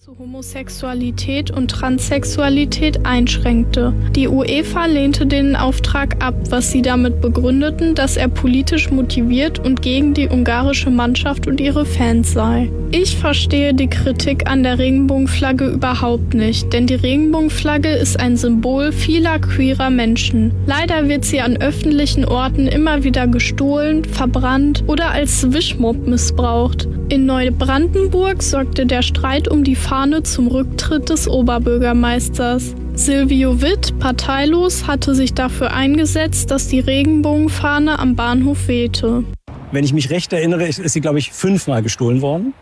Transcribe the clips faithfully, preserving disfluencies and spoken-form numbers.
zu Homosexualität und Transsexualität einschränkte. Die UEFA lehnte den Auftrag ab, was sie damit begründeten, dass er politisch motiviert und gegen die ungarische Mannschaft und ihre Fans sei. Ich verstehe die Kritik an der Regenbogenflagge überhaupt nicht, denn die Regenbogenflagge ist ein Symbol vieler queerer Menschen. Leider wird sie an öffentlichen Orten immer wieder gestohlen, verbrannt oder als Wischmopp missbraucht. In Neubrandenburg sorgte der Streit um die Fahne zum Rücktritt des Oberbürgermeisters. Silvio Witt, parteilos, hatte sich dafür eingesetzt, dass die Regenbogenfahne am Bahnhof wehte. Wenn ich mich recht erinnere, ist sie, glaube ich, fünfmal gestohlen worden.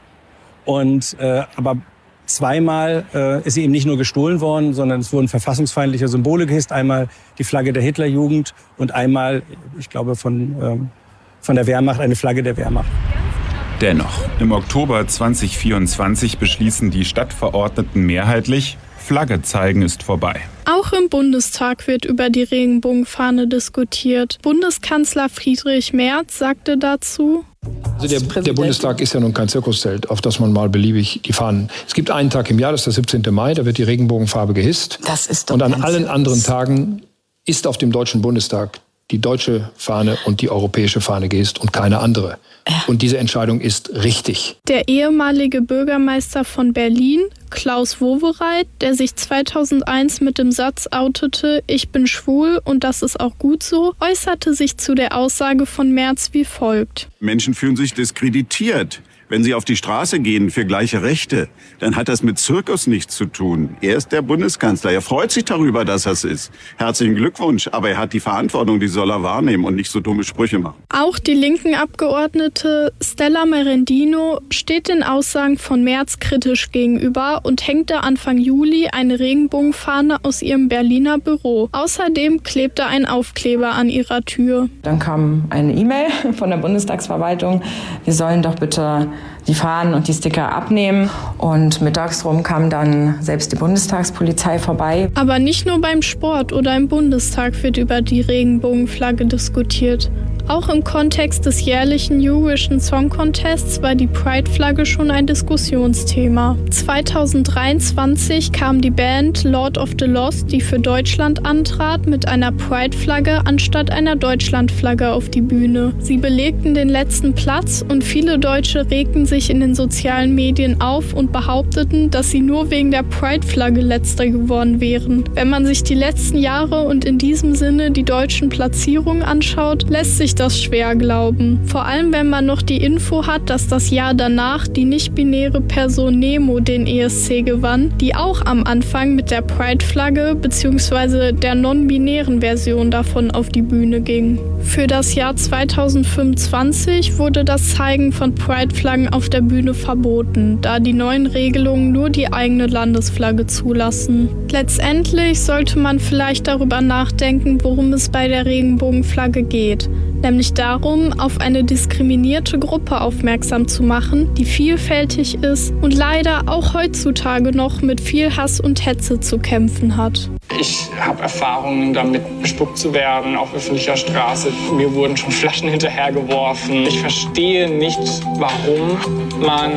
Und, äh, aber zweimal äh, ist sie eben nicht nur gestohlen worden, sondern es wurden verfassungsfeindliche Symbole gehisst. Einmal die Flagge der Hitlerjugend und einmal, ich glaube, von, ähm, von der Wehrmacht, eine Flagge der Wehrmacht. Dennoch, im Oktober zweitausendvierundzwanzig beschließen die Stadtverordneten mehrheitlich, Flagge zeigen ist vorbei. Auch im Bundestag wird über die Regenbogenfahne diskutiert. Bundeskanzler Friedrich Merz sagte dazu: Also der, der Bundestag ist ja nun kein Zirkuszelt, auf das man mal beliebig die Fahnen... Es gibt einen Tag im Jahr, das ist der siebzehnte Mai, da wird die Regenbogenfarbe gehisst. Das ist doch Und an ein allen Zirkus. anderen Tagen ist auf dem Deutschen Bundestag die deutsche Fahne und die europäische Fahne gehisst und keine andere. Und diese Entscheidung ist richtig. Der ehemalige Bürgermeister von Berlin, Klaus Wowereit, der sich zweitausendeins mit dem Satz outete, ich bin schwul und das ist auch gut so, äußerte sich zu der Aussage von Merz wie folgt. Menschen fühlen sich diskreditiert. Wenn sie auf die Straße gehen für gleiche Rechte, dann hat das mit Zirkus nichts zu tun. Er ist der Bundeskanzler. Er freut sich darüber, dass er es ist. Herzlichen Glückwunsch. Aber er hat die Verantwortung, die soll er wahrnehmen und nicht so dumme Sprüche machen. Auch die linken Abgeordnete Stella Merendino steht den Aussagen von Merz kritisch gegenüber und hängte Anfang Juli eine Regenbogenfahne aus ihrem Berliner Büro. Außerdem klebte ein Aufkleber an ihrer Tür. Dann kam eine E-Mail von der Bundestagsverwaltung, wir sollen doch bitte die Fahnen und die Sticker abnehmen. Und mittags rum kam dann selbst die Bundestagspolizei vorbei. Aber nicht nur beim Sport oder im Bundestag wird über die Regenbogenflagge diskutiert. Auch im Kontext des jährlichen Eurovision Song Contests war die Pride-Flagge schon ein Diskussionsthema. zweitausenddreiundzwanzig kam die Band Lord of the Lost, die für Deutschland antrat, mit einer Pride-Flagge anstatt einer Deutschland-Flagge auf die Bühne. Sie belegten den letzten Platz und viele Deutsche regten sich in den sozialen Medien auf und behaupteten, dass sie nur wegen der Pride-Flagge Letzter geworden wären. Wenn man sich die letzten Jahre und in diesem Sinne die deutschen Platzierungen anschaut, lässt sich das schwer glauben. Vor allem, wenn man noch die Info hat, dass das Jahr danach die nicht-binäre Person Nemo den E S C gewann, die auch am Anfang mit der Pride-Flagge bzw. der non-binären Version davon auf die Bühne ging. Für das Jahr zweitausendfünfundzwanzig wurde das Zeigen von Pride-Flaggen auf der Bühne verboten, da die neuen Regelungen nur die eigene Landesflagge zulassen. Letztendlich sollte man vielleicht darüber nachdenken, worum es bei der Regenbogenflagge geht. Nämlich darum, auf eine diskriminierte Gruppe aufmerksam zu machen, die vielfältig ist und leider auch heutzutage noch mit viel Hass und Hetze zu kämpfen hat. Ich habe Erfahrungen damit, bespuckt zu werden auf öffentlicher Straße. Mir wurden schon Flaschen hinterhergeworfen. Ich verstehe nicht, warum man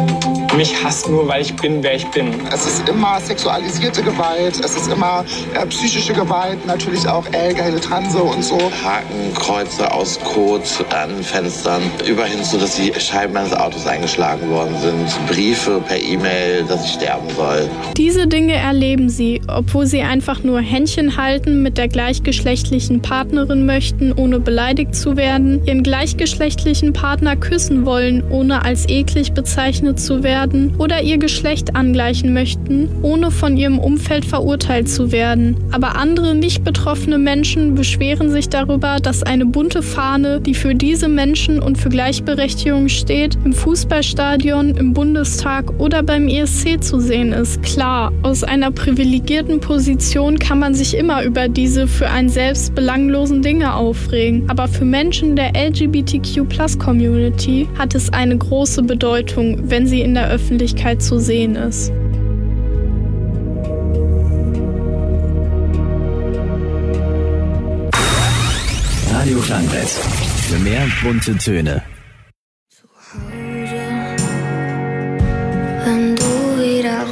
mich hasst, nur weil ich bin, wer ich bin. Es ist immer sexualisierte Gewalt, es ist immer äh, psychische Gewalt, natürlich auch L G, Transe und so. Hakenkreuze aus Kot an Fenstern, über hin zu, dass die Scheiben meines Autos eingeschlagen worden sind. Briefe per E-Mail, dass ich sterben soll. Diese Dinge erleben sie, obwohl sie einfach nur Händchen halten, mit der gleichgeschlechtlichen Partnerin möchten, ohne beleidigt zu werden, ihren gleichgeschlechtlichen Partner küssen wollen, ohne als eklig bezeichnet zu werden, oder ihr Geschlecht angleichen möchten, ohne von ihrem Umfeld verurteilt zu werden. Aber andere nicht betroffene Menschen beschweren sich darüber, dass eine bunte Fahne, die für diese Menschen und für Gleichberechtigung steht, im Fußballstadion, im Bundestag oder beim E S C zu sehen ist. Klar, aus einer privilegierten Position kann man sich immer über diese für einen selbst belanglosen Dinge aufregen. Aber für Menschen der L G B T Q Plus Community hat es eine große Bedeutung, wenn sie in der Öffentlichkeit zu sehen ist. Radio Klangbrett. Für mehr bunte Töne.